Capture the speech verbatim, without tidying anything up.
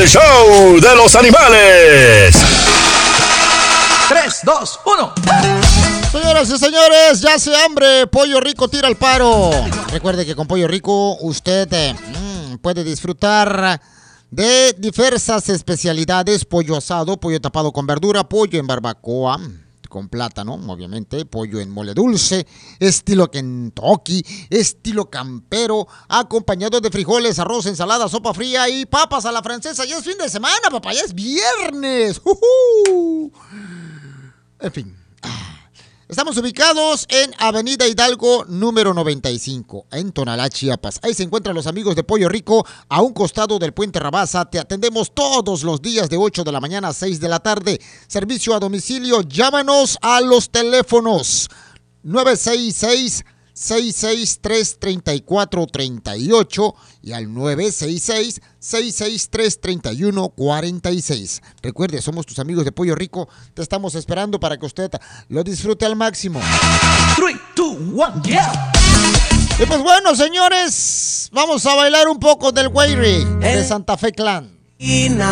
el show de los animales. tres, dos, uno. Señoras y señores, ya hace hambre, Pollo Rico tira el paro. Recuerde que con Pollo Rico usted eh, mmm, puede disfrutar de diversas especialidades: pollo asado, pollo tapado con verdura, pollo en barbacoa con plátano, obviamente, pollo en mole dulce, estilo Kentucky, estilo campero, acompañado de frijoles, arroz, ensalada, sopa fría y papas a la francesa. Ya es fin de semana, papá, ya es viernes. ¡Uh-huh! En fin. Estamos ubicados en Avenida Hidalgo, número noventa y cinco, en Tonalá, Chiapas. Ahí se encuentran los amigos de Pollo Rico, a un costado del Puente Rabasa. Te atendemos todos los días de ocho de la mañana a seis de la tarde. Servicio a domicilio, llámanos a los teléfonos nueve seis seis, seis seis tres, tres cuatro tres ocho y al nueve seis seis, seis seis tres, tres uno cuatro seis. Recuerde, somos tus amigos de Pollo Rico. Te estamos esperando para que usted lo disfrute al máximo. tres, dos, uno, yeah. Y pues bueno, señores, vamos a bailar un poco del Guayri de Santa Fe Clan.